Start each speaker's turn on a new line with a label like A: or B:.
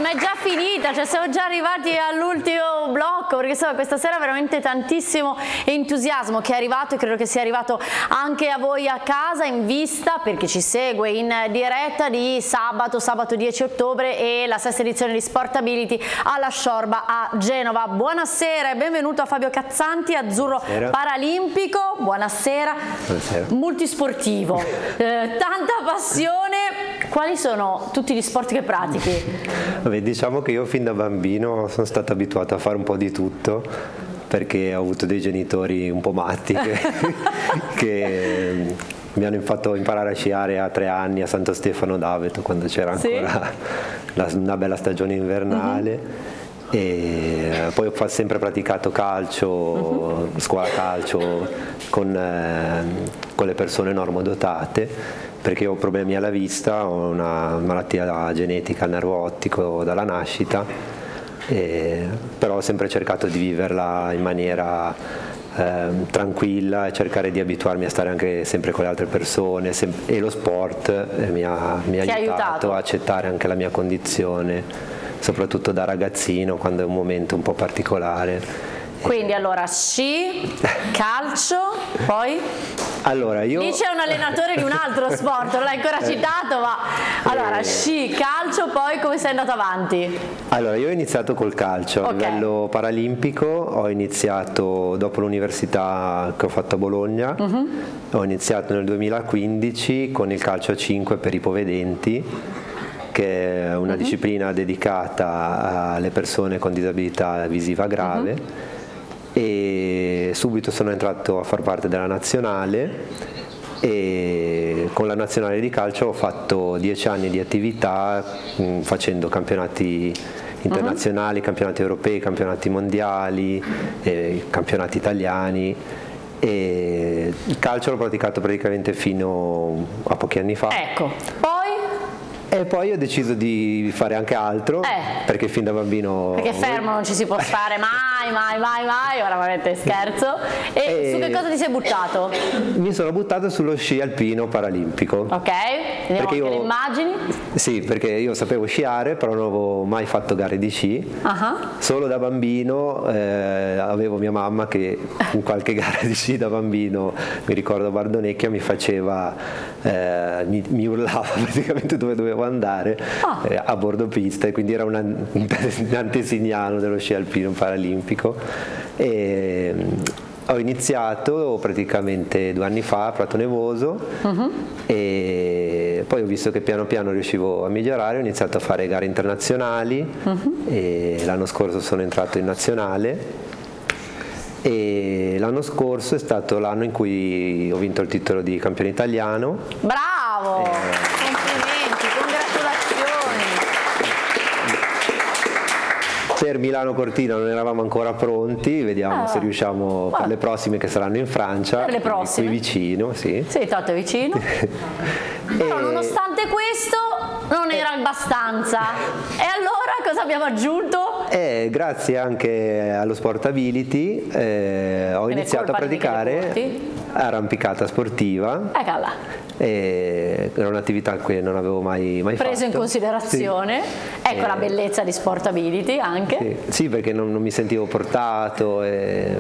A: ma è già finita, cioè siamo già arrivati all'ultimo blocco, perché insomma questa sera veramente tantissimo entusiasmo che è arrivato e credo che sia arrivato anche a voi a casa in vista, perché ci segue in diretta, di sabato 10 ottobre e la sesta edizione di Sportability alla Sciorba a Genova. Buonasera e benvenuto a Fabio Cazzanti, azzurro paralimpico, buonasera, multisportivo, tanta passione. Quali sono tutti gli sport che pratichi?
B: Vabbè, diciamo che io fin da bambino sono stato abituato a fare un po' di tutto, perché ho avuto dei genitori un po' matti che mi hanno fatto imparare a sciare a 3 anni a Santo Stefano d'Aveto, quando c'era ancora una bella stagione invernale. E poi ho sempre praticato calcio, scuola calcio con le persone normodotate, perché ho problemi alla vista, ho una malattia genetica al nervo ottico dalla nascita, però ho sempre cercato di viverla in maniera tranquilla e cercare di abituarmi a stare anche sempre con le altre persone, e lo sport mi ha aiutato a accettare anche la mia condizione, soprattutto da ragazzino, quando è un momento un po' particolare.
A: Quindi allora sci, calcio, poi?
B: Allora,
A: lì c'è un allenatore di un altro sport, non l'hai ancora citato, ma allora sci, calcio, poi come sei andato avanti?
B: Allora, io ho iniziato col calcio a livello paralimpico, ho iniziato dopo l'università che ho fatto a Bologna, ho iniziato nel 2015 con il calcio a 5 per ipovedenti, che è una disciplina dedicata alle persone con disabilità visiva grave. E subito sono entrato a far parte della nazionale, e con la nazionale di calcio ho fatto 10 anni di attività facendo campionati internazionali, campionati europei, campionati mondiali, campionati italiani, e il calcio l'ho praticato praticamente fino a pochi anni fa.
A: Ecco,
B: E poi ho deciso di fare anche altro, perché fin da bambino...
A: Perché fermo non ci si può stare mai, ora veramente scherzo. E su che cosa ti sei buttato?
B: Mi sono buttato sullo sci alpino paralimpico.
A: Ok, vediamo anche le immagini.
B: Sì, perché io sapevo sciare, però non avevo mai fatto gare di sci. Solo da bambino avevo mia mamma che in qualche gara di sci da bambino, mi ricordo a Bardonecchia, mi faceva, mi urlava praticamente dove dovevo andare a bordo pista, e quindi era un antesignano dello sci alpino paralimpico. E ho iniziato praticamente 2 anni fa a Prato Nevoso, e poi ho visto che piano piano riuscivo a migliorare, ho iniziato a fare gare internazionali, e l'anno scorso sono entrato in nazionale, e l'anno scorso è stato l'anno in cui ho vinto il titolo di campione italiano.
A: Bravo! Complimenti, congratulazioni!
B: Per Milano Cortina non eravamo ancora pronti, vediamo se riusciamo per le prossime, che saranno in Francia,
A: per le prossime.
B: qui vicino, sì.
A: Sì, tanto è vicino. Però nonostante questo non era abbastanza. E allora cosa abbiamo aggiunto?
B: Grazie anche allo Sportability ho iniziato a praticare arrampicata sportiva.
A: Eccola.
B: Era un'attività che non avevo mai
A: preso
B: fatto.
A: in considerazione. Ecco la bellezza di Sportability anche.
B: Sì, perché non mi sentivo portato,